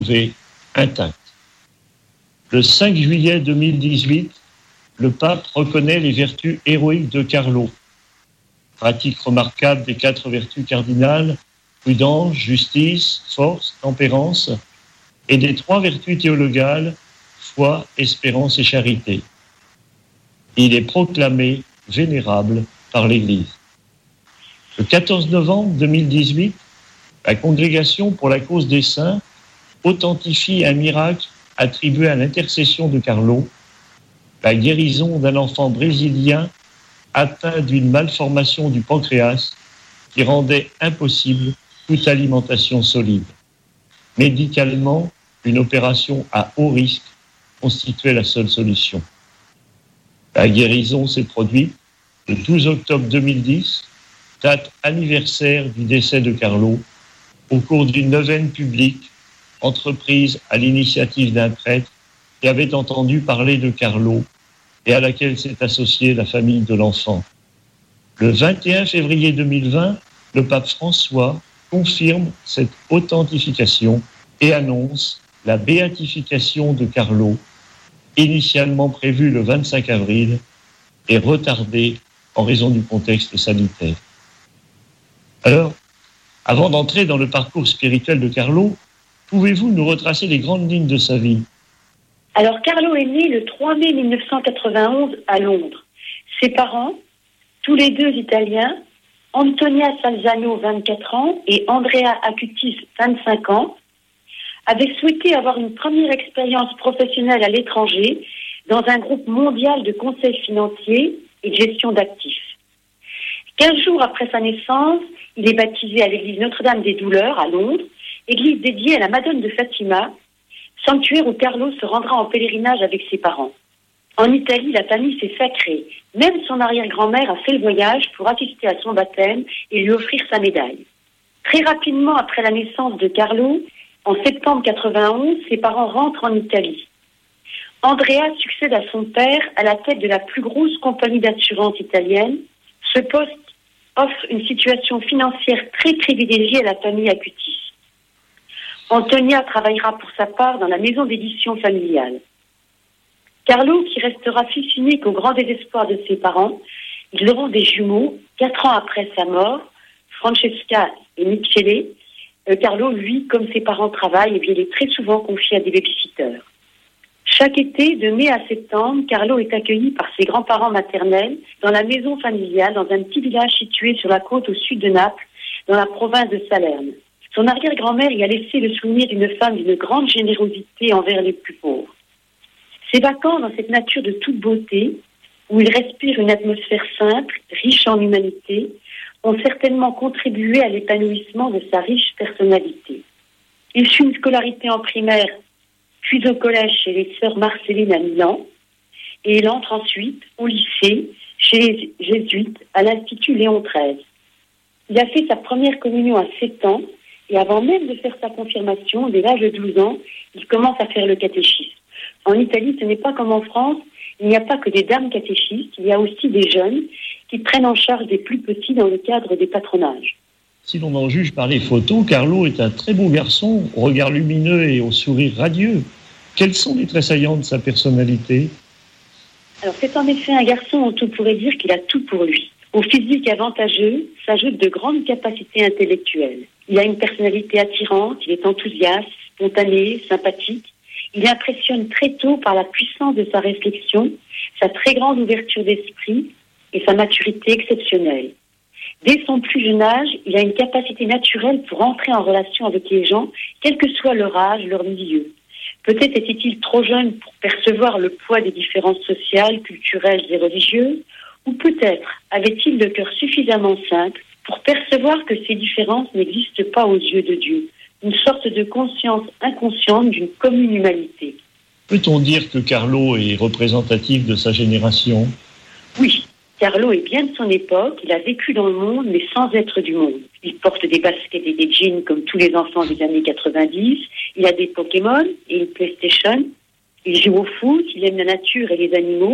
intacte. Le 5 juillet 2018, le pape reconnaît les vertus héroïques de Carlo. Pratique remarquable des 4 vertus cardinales, prudence, justice, force, tempérance, et des 3 vertus théologales, foi, espérance et charité. Il est proclamé vénérable par l'Église. Le 14 novembre 2018, la Congrégation pour la cause des saints authentifie un miracle attribué à l'intercession de Carlo, la guérison d'un enfant brésilien atteint d'une malformation du pancréas qui rendait impossible toute alimentation solide. Médicalement, une opération à haut risque constituait la seule solution. La guérison s'est produite le 12 octobre 2010, date anniversaire du décès de Carlo, au cours d'une neuvaine publique entreprise à l'initiative d'un prêtre qui avait entendu parler de Carlo et à laquelle s'est associée la famille de l'enfant. Le 21 février 2020, le pape François confirme cette authentification et annonce la béatification de Carlo, initialement prévue le 25 avril et retardée en raison du contexte sanitaire. Alors, avant d'entrer dans le parcours spirituel de Carlo, pouvez-vous nous retracer les grandes lignes de sa vie ? Alors, Carlo est né le 3 mai 1991 à Londres. Ses parents, tous les deux italiens, Antonia Salzano, 24 ans, et Andrea Acutis, 25 ans, avaient souhaité avoir une première expérience professionnelle à l'étranger dans un groupe mondial de conseils financiers et de gestion d'actifs. 15 jours après sa naissance, il est baptisé à l'église Notre-Dame des Douleurs à Londres, église dédiée à la Madone de Fatima, sanctuaire où Carlo se rendra en pèlerinage avec ses parents. En Italie, la famille s'est sacrée. Même son arrière-grand-mère a fait le voyage pour assister à son baptême et lui offrir sa médaille. Très rapidement après la naissance de Carlo, en septembre 91, ses parents rentrent en Italie. Andrea succède à son père à la tête de la plus grosse compagnie d'assurance italienne. Ce poste offre une situation financière très privilégiée à la famille Acutis. Antonia travaillera pour sa part dans la maison d'édition familiale. Carlo, qui restera fils unique au grand désespoir de ses parents, ils auront des jumeaux 4 ans après sa mort, Francesca et Michele. Carlo, lui, comme ses parents travaillent, il est très souvent confié à des babysitters. Chaque été, de mai à septembre, Carlo est accueilli par ses grands-parents maternels dans la maison familiale, dans un petit village situé sur la côte au sud de Naples, dans la province de Salerne. Son arrière-grand-mère y a laissé le souvenir d'une femme d'une grande générosité envers les plus pauvres. Ses vacances dans cette nature de toute beauté, où il respire une atmosphère simple, riche en humanité, ont certainement contribué à l'épanouissement de sa riche personnalité. Il suit une scolarité en primaire, puis au collège chez les sœurs Marcellines à Milan, et il entre ensuite au lycée chez les jésuites à l'Institut Léon XIII. Il a fait sa première communion à 7 ans, et avant même de faire sa confirmation, dès l'âge de 12 ans, il commence à faire le catéchisme. En Italie, ce n'est pas comme en France, il n'y a pas que des dames catéchistes, il y a aussi des jeunes qui prennent en charge des plus petits dans le cadre des patronages. Si l'on en juge par les photos, Carlo est un très beau garçon, au regard lumineux et au sourire radieux. Quels sont les traits saillants de sa personnalité ? Alors c'est en effet un garçon dont on pourrait dire qu'il a tout pour lui. Au physique avantageux s'ajoutent de grandes capacités intellectuelles. Il a une personnalité attirante, il est enthousiaste, spontané, sympathique. Il impressionne très tôt par la puissance de sa réflexion, sa très grande ouverture d'esprit et sa maturité exceptionnelle. Dès son plus jeune âge, il a une capacité naturelle pour entrer en relation avec les gens, quel que soit leur âge, leur milieu. Peut-être était-il trop jeune pour percevoir le poids des différences sociales, culturelles et religieuses, ou peut-être avait-il le cœur suffisamment simple pour percevoir que ces différences n'existent pas aux yeux de Dieu, une sorte de conscience inconsciente d'une commune humanité. Peut-on dire que Carlo est représentatif de sa génération ? Oui, Carlo est bien de son époque, il a vécu dans le monde mais sans être du monde. Il porte des baskets et des jeans comme tous les enfants des années 90, il a des Pokémon et une PlayStation, il joue au foot, il aime la nature et les animaux.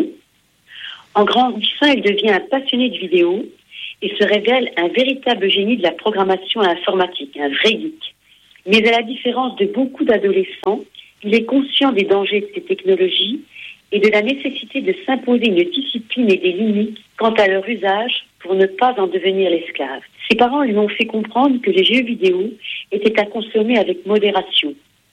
En grandissant, il devient un passionné de vidéo et se révèle un véritable génie de la programmation informatique, un vrai geek. Mais à la différence de beaucoup d'adolescents, il est conscient des dangers de ces technologies et de la nécessité de s'imposer une discipline et des limites quant à leur usage pour ne pas en devenir l'esclave. Ses parents lui ont fait comprendre que les jeux vidéo étaient à consommer avec modération.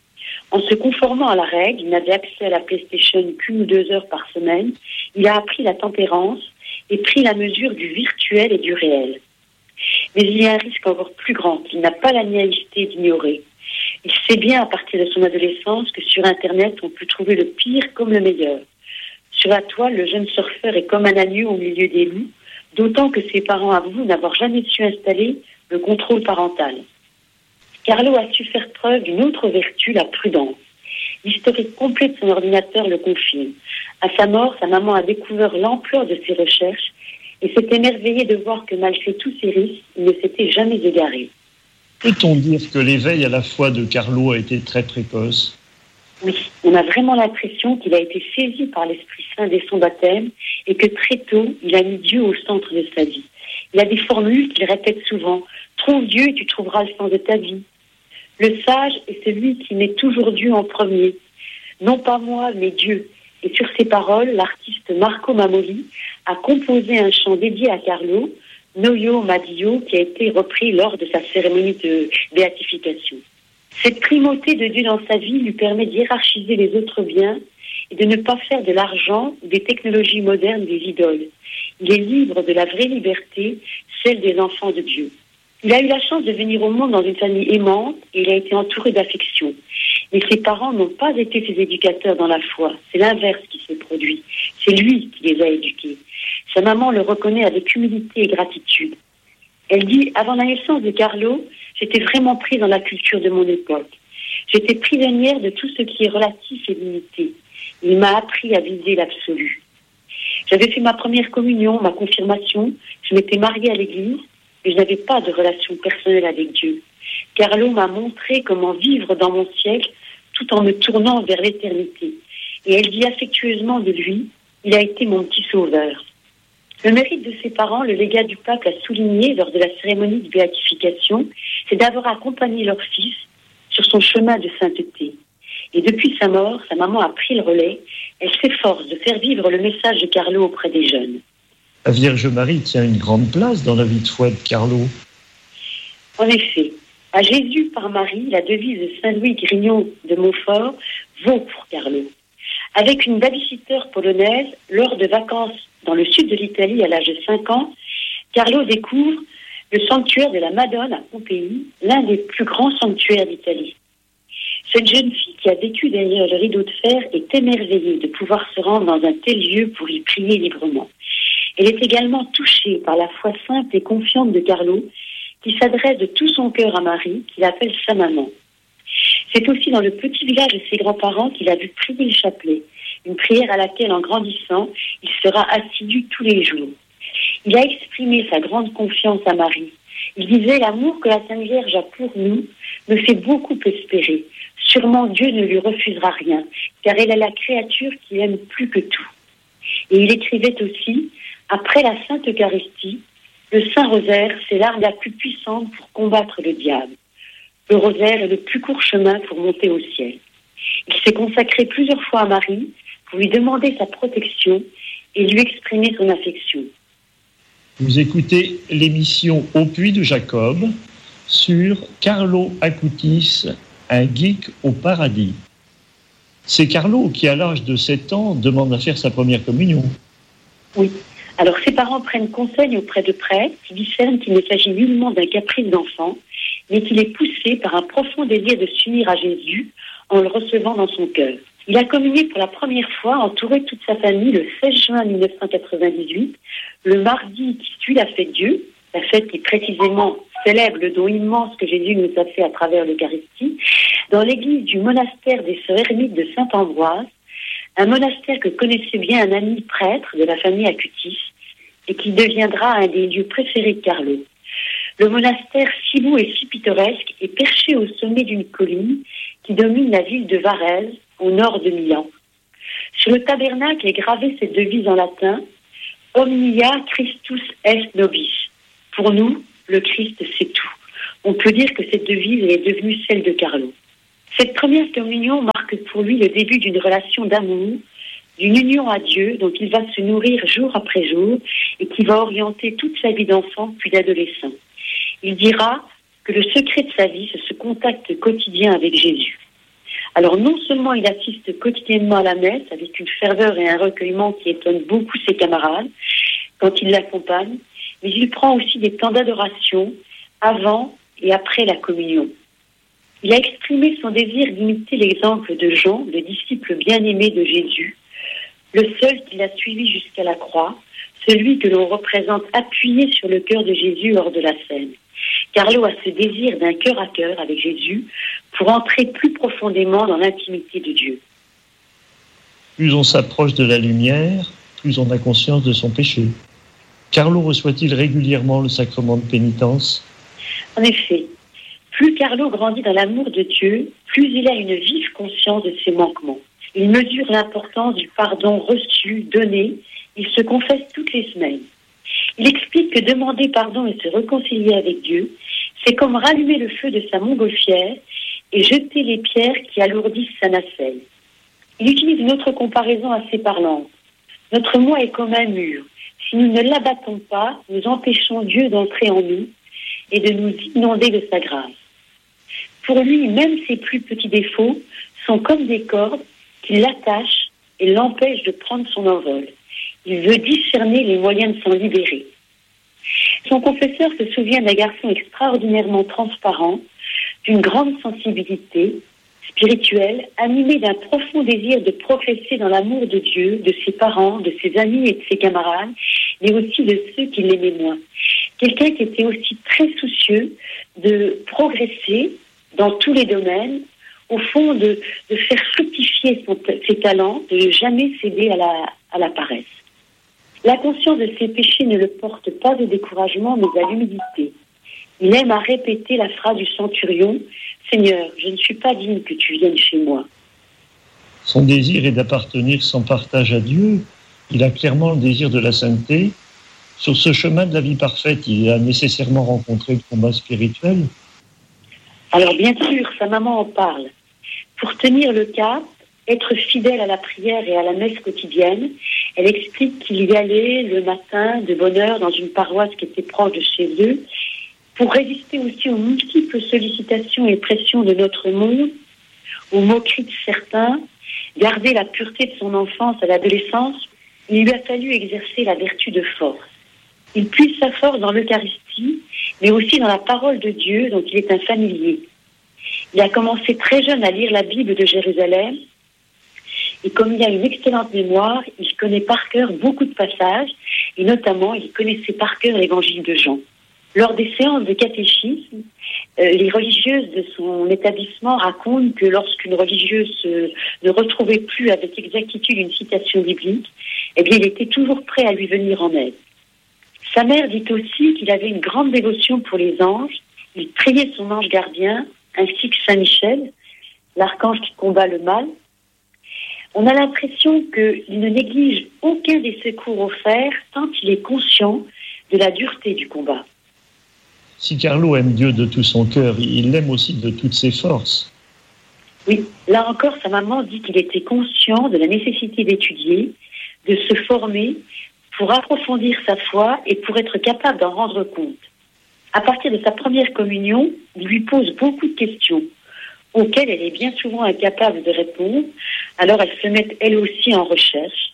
En se conformant à la règle, il n'avait accès à la PlayStation qu'une ou 2 heures par semaine. Il a appris la tempérance et pris la mesure du virtuel et du réel. Mais il y a un risque encore plus grand qu'il n'a pas la naïveté d'ignorer. Il sait bien à partir de son adolescence que sur Internet, on peut trouver le pire comme le meilleur. Sur la toile, le jeune surfeur est comme un agneau au milieu des loups, d'autant que ses parents avouent n'avoir jamais su installer le contrôle parental. Carlo a su faire preuve d'une autre vertu, la prudence. L'historique complet de son ordinateur le confirme. À sa mort, sa maman a découvert l'ampleur de ses recherches et s'est émerveillée de voir que malgré tous ses risques, il ne s'était jamais égaré. Peut-on dire que l'éveil à la foi de Carlo a été très précoce ? Oui, on a vraiment l'impression qu'il a été saisi par l'Esprit Saint dès son baptême et que très tôt, il a mis Dieu au centre de sa vie. Il a des formules qu'il répète souvent. « Trouve Dieu et tu trouveras le sens de ta vie ». Le sage est celui qui met toujours Dieu en premier. Non pas moi, mais Dieu. Et sur ces paroles, l'artiste Marco Mamoli a composé un chant dédié à Carlo, Noio Madio, qui a été repris lors de sa cérémonie de béatification. Cette primauté de Dieu dans sa vie lui permet d'hiérarchiser les autres biens et de ne pas faire de l'argent ou des technologies modernes des idoles. Il est libre de la vraie liberté, celle des enfants de Dieu. Il a eu la chance de venir au monde dans une famille aimante et il a été entouré d'affection. Mais ses parents n'ont pas été ses éducateurs dans la foi. C'est l'inverse qui s'est produit. C'est lui qui les a éduqués. Sa maman le reconnaît avec humilité et gratitude. Elle dit « Avant la naissance de Carlo, j'étais vraiment prise dans la culture de mon époque. J'étais prisonnière de tout ce qui est relatif et limité. Il m'a appris à viser l'absolu. J'avais fait ma première communion, ma confirmation. Je m'étais mariée à l'église. Mais je n'avais pas de relation personnelle avec Dieu. Carlo m'a montré comment vivre dans mon siècle tout en me tournant vers l'éternité. Et elle dit affectueusement de lui, il a été mon petit sauveur. Le mérite de ses parents, le légat du pape l'a souligné lors de la cérémonie de béatification, c'est d'avoir accompagné leur fils sur son chemin de sainteté. Et depuis sa mort, sa maman a pris le relais. Elle s'efforce de faire vivre le message de Carlo auprès des jeunes. La Vierge Marie tient une grande place dans la vie de foi de Carlo. En effet, à Jésus par Marie, la devise de Saint-Louis Grignon de Montfort vaut pour Carlo. Avec une babysitter polonaise, lors de vacances dans le sud de l'Italie à l'âge de 5 ans, Carlo découvre le sanctuaire de la Madone à Pompéi, l'un des plus grands sanctuaires d'Italie. Cette jeune fille qui a vécu derrière le rideau de fer est émerveillée de pouvoir se rendre dans un tel lieu pour y prier librement. Elle est également touchée par la foi simple et confiante de Carlo, qui s'adresse de tout son cœur à Marie, qu'il appelle sa maman. C'est aussi dans le petit village de ses grands-parents qu'il a vu prier le chapelet, une prière à laquelle, en grandissant, il sera assidu tous les jours. Il a exprimé sa grande confiance à Marie. Il disait « L'amour que la Sainte Vierge a pour nous me fait beaucoup espérer. Sûrement Dieu ne lui refusera rien, car elle est la créature qu'il aime plus que tout. » Et il écrivait aussi « Après la Sainte Eucharistie, le Saint Rosaire, c'est l'arme la plus puissante pour combattre le diable. Le rosaire est le plus court chemin pour monter au ciel. » Il s'est consacré plusieurs fois à Marie pour lui demander sa protection et lui exprimer son affection. Vous écoutez l'émission Au Puits de Jacob sur Carlo Acutis, un geek au paradis. C'est Carlo qui, à l'âge de 7 ans, demande à faire sa première communion. Oui. Alors ses parents prennent conseil auprès de prêtres qui discernent qu'il ne s'agit nullement d'un caprice d'enfant, mais qu'il est poussé par un profond désir de s'unir à Jésus en le recevant dans son cœur. Il a communié pour la première fois, entouré de toute sa famille, le 16 juin 1998, le mardi qui suit la fête Dieu, la fête qui précisément célèbre le don immense que Jésus nous a fait à travers l'Eucharistie, dans l'église du monastère des Sœurs Ermites de Saint-Ambroise, un monastère que connaissait bien un ami prêtre de la famille Acutis et qui deviendra un des lieux préférés de Carlo. Le monastère, si beau et si pittoresque, est perché au sommet d'une colline qui domine la ville de Varèse, au nord de Milan. Sur le tabernacle est gravée cette devise en latin « Omnia Christus est nobis ». Pour nous, le Christ, c'est tout. On peut dire que cette devise est devenue celle de Carlo. Cette première communion marque pour lui le début d'une relation d'amour, d'une union à Dieu dont il va se nourrir jour après jour et qui va orienter toute sa vie d'enfant puis d'adolescent. Il dira que le secret de sa vie, c'est ce contact quotidien avec Jésus. Alors non seulement il assiste quotidiennement à la messe avec une ferveur et un recueillement qui étonnent beaucoup ses camarades quand il l'accompagne, mais il prend aussi des temps d'adoration avant et après la communion. Il a exprimé son désir d'imiter l'exemple de Jean, le disciple bien-aimé de Jésus, le seul qui l'a suivi jusqu'à la croix, celui que l'on représente appuyé sur le cœur de Jésus lors de la scène. Carlo a ce désir d'un cœur à cœur avec Jésus pour entrer plus profondément dans l'intimité de Dieu. Plus on s'approche de la lumière, plus on a conscience de son péché. Carlo reçoit-il régulièrement le sacrement de pénitence ? En effet, plus Carlo grandit dans l'amour de Dieu, plus il a une vive conscience de ses manquements. Il mesure l'importance du pardon reçu, donné. Il se confesse toutes les semaines. Il explique que demander pardon et se réconcilier avec Dieu, c'est comme rallumer le feu de sa montgolfière et jeter les pierres qui alourdissent sa nacelle. Il utilise une autre comparaison assez parlante. Notre moi est comme un mur. Si nous ne l'abattons pas, nous empêchons Dieu d'entrer en nous et de nous inonder de sa grâce. Pour lui, même ses plus petits défauts sont comme des cordes qui l'attachent et l'empêchent de prendre son envol. Il veut discerner les moyens de s'en libérer. Son confesseur se souvient d'un garçon extraordinairement transparent, d'une grande sensibilité spirituelle, animé d'un profond désir de progresser dans l'amour de Dieu, de ses parents, de ses amis et de ses camarades, mais aussi de ceux qui l'aimaient moins. Quelqu'un qui était aussi très soucieux de progresser dans tous les domaines, au fond de faire fructifier ses talents, de ne jamais céder à la paresse. La conscience de ses péchés ne le porte pas au découragement, mais à l'humilité. Il aime à répéter la phrase du centurion, « Seigneur, je ne suis pas digne que tu viennes chez moi ». Son désir est d'appartenir sans partage à Dieu. Il a clairement le désir de la sainteté. Sur ce chemin de la vie parfaite, il a nécessairement rencontré le combat spirituel. Alors bien sûr, sa maman en parle. Pour tenir le cap, être fidèle à la prière et à la messe quotidienne, elle explique qu'il y allait le matin de bonne heure dans une paroisse qui était proche de chez eux, pour résister aussi aux multiples sollicitations et pressions de notre monde, aux moqueries de certains, garder la pureté de son enfance à l'adolescence. Il lui a fallu exercer la vertu de force. Il puise sa force dans l'Eucharistie, mais aussi dans la parole de Dieu dont il est un familier. Il a commencé très jeune à lire la Bible de Jérusalem, et comme il a une excellente mémoire, il connaît par cœur beaucoup de passages, et notamment il connaissait par cœur l'évangile de Jean. Lors des séances de catéchisme, les religieuses de son établissement racontent que lorsqu'une religieuse ne retrouvait plus avec exactitude une citation biblique, eh bien il était toujours prêt à lui venir en aide. Sa mère dit aussi qu'il avait une grande dévotion pour les anges. Il priait son ange gardien, ainsi que Saint Michel, l'archange qui combat le mal. On a l'impression qu'il ne néglige aucun des secours offerts tant il est conscient de la dureté du combat. Si Carlo aime Dieu de tout son cœur, il l'aime aussi de toutes ses forces. Oui, là encore, sa maman dit qu'il était conscient de la nécessité d'étudier, de se former pour approfondir sa foi et pour être capable d'en rendre compte. À partir de sa première communion, il lui pose beaucoup de questions auxquelles elle est bien souvent incapable de répondre, alors elle se met elle aussi en recherche.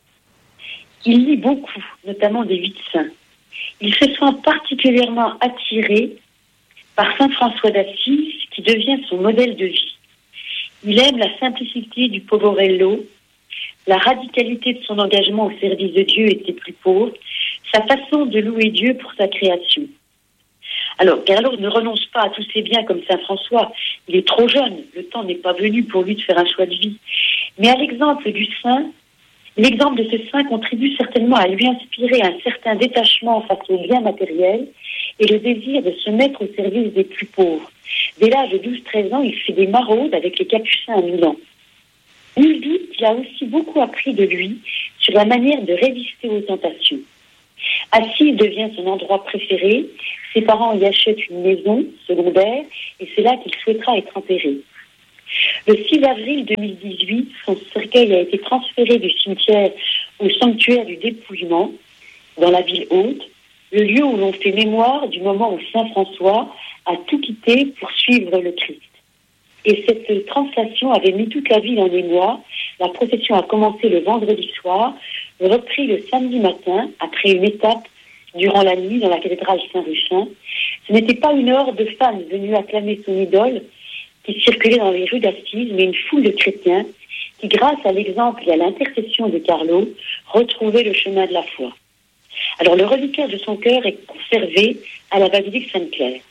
Il lit beaucoup, notamment des vies de saints. Il se sent particulièrement attiré par Saint François d'Assise, qui devient son modèle de vie. Il aime la simplicité du Poverello, la radicalité de son engagement au service de Dieu et des plus pauvres, sa façon de louer Dieu pour sa création. Alors, Carlo ne renonce pas à tous ses biens comme Saint François. Il est trop jeune, le temps n'est pas venu pour lui de faire un choix de vie. Mais à l'exemple du saint, l'exemple de ce saint contribue certainement à lui inspirer un certain détachement face aux biens matériels et le désir de se mettre au service des plus pauvres. Dès l'âge de 12-13 ans, il fait des maraudes avec les capucins à Milan. Nul doute qu'il a aussi beaucoup appris de lui sur la manière de résister aux tentations. Assise devient son endroit préféré, Ses parents y achètent une maison secondaire et c'est là qu'il souhaitera être enterré. Le 6 avril 2018, son cercueil a été transféré du cimetière au sanctuaire du dépouillement dans la ville haute, le lieu où l'on fait mémoire du moment où Saint François a tout quitté pour suivre le Christ. Et cette translation avait mis toute la ville en émoi. La procession a commencé le vendredi soir, repris le samedi matin, après une étape durant la nuit dans la cathédrale Saint-Rufin. Ce n'était pas une horde de femmes venues acclamer son idole qui circulait dans les rues d'Assise, mais une foule de chrétiens qui, grâce à l'exemple et à l'intercession de Carlo, retrouvaient le chemin de la foi. Alors le reliquaire de son cœur est conservé à la basilique Sainte-Claire.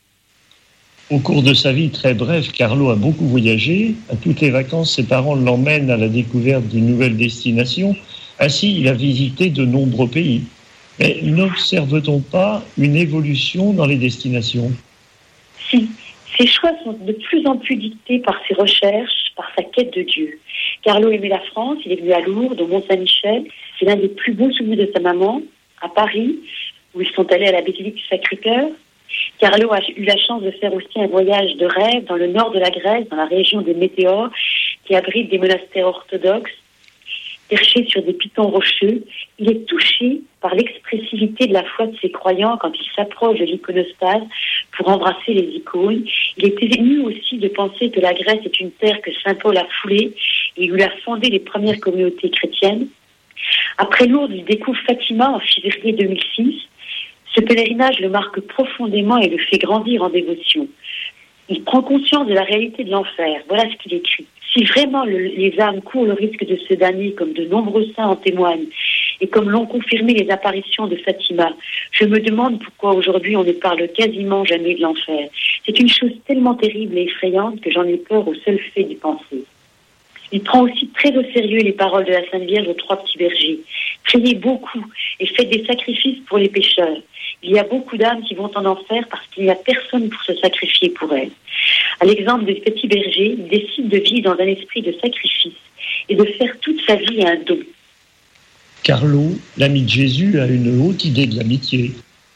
Au cours de sa vie très brève, Carlo a beaucoup voyagé. À toutes les vacances, ses parents l'emmènent à la découverte d'une nouvelle destination. Ainsi, il a visité de nombreux pays. Mais n'observe-t-on pas une évolution dans les destinations ? Si, ses choix sont de plus en plus dictés par ses recherches, par sa quête de Dieu. Carlo aimait la France, il est venu à Lourdes, au Mont-Saint-Michel. C'est l'un des plus beaux souvenirs de sa maman, à Paris, où ils sont allés à la basilique du Sacré-Cœur. Carlo a eu la chance de faire aussi un voyage de rêve dans le nord de la Grèce, dans la région des Météores, qui abrite des monastères orthodoxes, perchés sur des pitons rocheux. Il est touché par l'expressivité de la foi de ses croyants quand il s'approche de l'iconostase pour embrasser les icônes. Il est ému aussi de penser que la Grèce est une terre que saint Paul a foulée et où il a fondé les premières communautés chrétiennes. Après Lourdes, il découvre Fatima en février 2006. Ce pèlerinage le marque profondément et le fait grandir en dévotion. Il prend conscience de la réalité de l'enfer. Voilà ce qu'il écrit. Si vraiment les âmes courent le risque de se damner, comme de nombreux saints en témoignent, et comme l'ont confirmé les apparitions de Fatima, je me demande pourquoi aujourd'hui on ne parle quasiment jamais de l'enfer. C'est une chose tellement terrible et effrayante que j'en ai peur au seul fait d'y penser. Il prend aussi très au sérieux les paroles de la Sainte Vierge aux 3 petits bergers. Priez beaucoup et faites des sacrifices pour les pécheurs. Il y a beaucoup d'âmes qui vont en enfer parce qu'il n'y a personne pour se sacrifier pour elles. À l'exemple des petits bergers, il décide de vivre dans un esprit de sacrifice et de faire toute sa vie un don. Carlo, l'ami de Jésus, a une haute idée de l'amitié.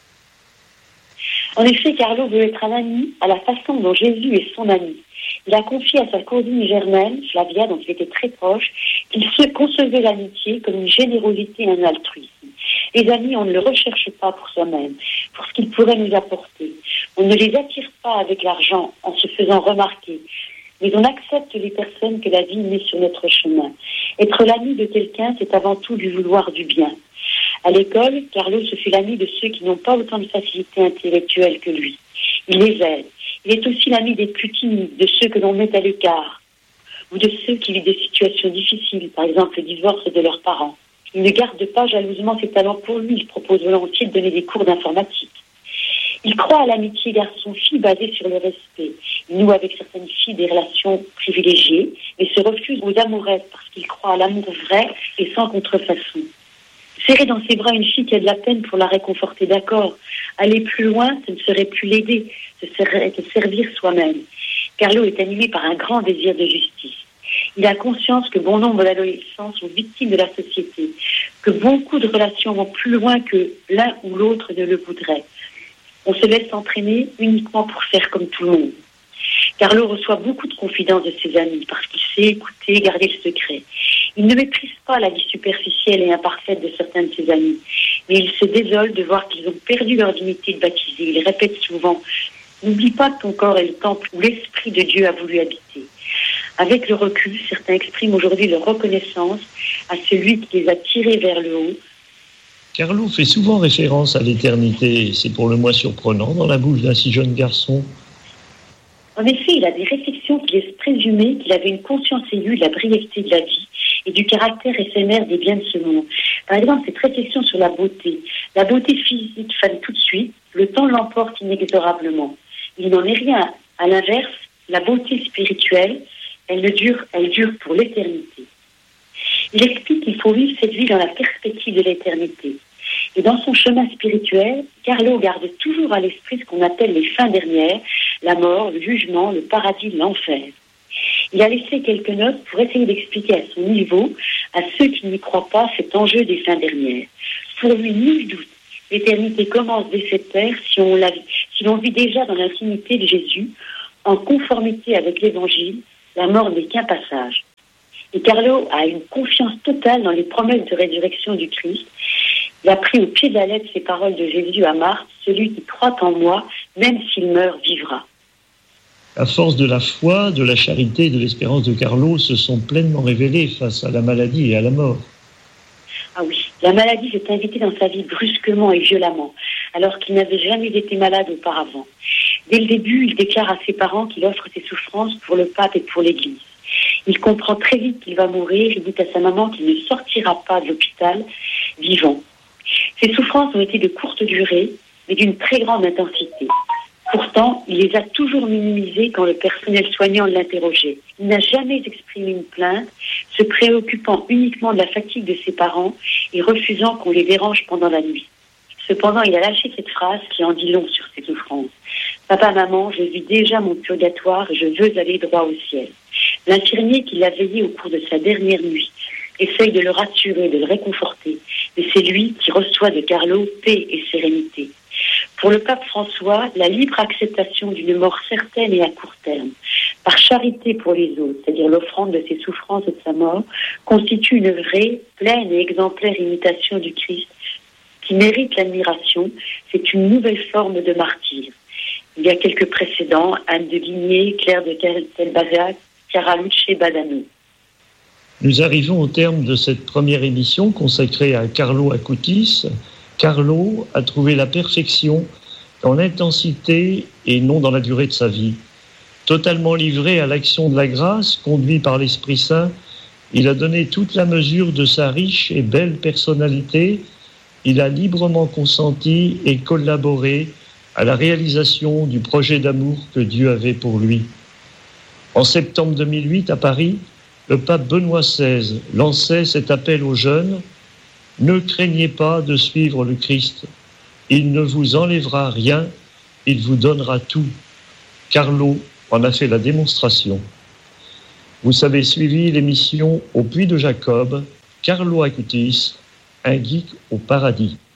En effet, Carlo veut être un ami à la façon dont Jésus est son ami. Il a confié à sa cousine germaine, Flavia, dont il était très proche, qu'il se concevait l'amitié comme une générosité et un altruisme. Les amis, on ne le recherche pas pour soi-même, pour ce qu'ils pourraient nous apporter. On ne les attire pas avec l'argent en se faisant remarquer, mais on accepte les personnes que la vie met sur notre chemin. Être l'ami de quelqu'un, c'est avant tout lui vouloir du bien. À l'école, Carlo se fait l'ami de ceux qui n'ont pas autant de facilité intellectuelle que lui. Il les aide. Il est aussi l'ami des plus timides, de ceux que l'on met à l'écart, ou de ceux qui vivent des situations difficiles, par exemple le divorce de leurs parents. Il ne garde pas jalousement ses talents pour lui, il propose volontiers de donner des cours d'informatique. Il croit à l'amitié garçon-fille basée sur le respect. Il noue avec certaines filles des relations privilégiées, mais se refuse aux amourettes parce qu'il croit à l'amour vrai et sans contrefaçon. Serrer dans ses bras une fille qui a de la peine pour la réconforter, d'accord. Aller plus loin, ce ne serait plus l'aider, ce serait se servir soi-même. Carlo est animé par un grand désir de justice. Il a conscience que bon nombre d'adolescents sont victimes de la société, que beaucoup de relations vont plus loin que l'un ou l'autre ne le voudrait. On se laisse entraîner uniquement pour faire comme tout le monde. Carlo reçoit beaucoup de confidences de ses amis parce qu'il sait écouter et garder le secret. Il ne méprise pas la vie superficielle et imparfaite de certains de ses amis, mais il se désole de voir qu'ils ont perdu leur dignité de baptisé. Il répète souvent « N'oublie pas que ton corps est le temple où l'Esprit de Dieu a voulu habiter ». Avec le recul, certains expriment aujourd'hui leur reconnaissance à celui qui les a tirés vers le haut. Carlo fait souvent référence à l'éternité, et c'est pour le moins surprenant dans la bouche d'un si jeune garçon. En effet, il a des réflexions qui laissent présumer qu'il avait une conscience aiguë de la brièveté de la vie et du caractère éphémère des biens de ce monde. Par exemple, cette réflexion sur la beauté. La beauté physique fane tout de suite, le temps l'emporte inexorablement. Il n'en est rien. À l'inverse, la beauté spirituelle, elle dure pour l'éternité. Il explique qu'il faut vivre cette vie dans la perspective de l'éternité. Et dans son chemin spirituel, Carlo garde toujours à l'esprit ce qu'on appelle les fins dernières, la mort, le jugement, le paradis, l'enfer. Il a laissé quelques notes pour essayer d'expliquer à son niveau, à ceux qui n'y croient pas, cet enjeu des fins dernières. Pour lui, nul doute, L'éternité commence dès cette terre si l'on vit déjà dans l'intimité de Jésus, en conformité avec l'Évangile. La mort n'est qu'un passage. Et Carlo a une confiance totale dans les promesses de résurrection du Christ. Il a pris au pied de la lettre ces paroles de Jésus à Marthe: celui qui croit en moi, même s'il meurt, vivra. La force de la foi, de la charité et de l'espérance de Carlo se sont pleinement révélées face à la maladie et à la mort. Ah oui, la maladie s'est invitée dans sa vie brusquement et violemment, alors qu'il n'avait jamais été malade auparavant. Dès le début, il déclare à ses parents qu'il offre ses souffrances pour le pape et pour l'Église. Il comprend très vite qu'il va mourir. Il dit à sa maman qu'il ne sortira pas de l'hôpital vivant. Ses souffrances ont été de courte durée, mais d'une très grande intensité. Pourtant, il les a toujours minimisées quand le personnel soignant l'interrogeait. Il n'a jamais exprimé une plainte, se préoccupant uniquement de la fatigue de ses parents et refusant qu'on les dérange pendant la nuit. Cependant, il a lâché cette phrase qui en dit long sur ses souffrances. « Papa, maman, je vis déjà mon purgatoire et je veux aller droit au ciel. » L'infirmier qui l'a veillé au cours de sa dernière nuit essaye de le rassurer, de le réconforter. Mais c'est lui qui reçoit de Carlo paix et sérénité. Pour le pape François, la libre acceptation d'une mort certaine et à court terme, par charité pour les autres, c'est-à-dire l'offrande de ses souffrances et de sa mort, constitue une vraie, pleine et exemplaire imitation du Christ qui mérite l'admiration. C'est une nouvelle forme de martyr. Il y a quelques précédents: Anne de Guigné, Claire de Castelbajac, Caraluce Badano. Nous arrivons au terme de cette première émission consacrée à Carlo Acutis. Carlo a trouvé la perfection dans l'intensité et non dans la durée de sa vie. Totalement livré à l'action de la grâce, conduit par l'Esprit Saint, il a donné toute la mesure de sa riche et belle personnalité. Il a librement consenti et collaboré à la réalisation du projet d'amour que Dieu avait pour lui. En septembre 2008, à Paris, le pape Benoît XVI lançait cet appel aux jeunes: « Ne craignez pas de suivre le Christ. Il ne vous enlèvera rien, il vous donnera tout. » Carlo en a fait la démonstration. Vous avez suivi l'émission Au Puy de Jacob, Carlo Acutis, un geek au paradis.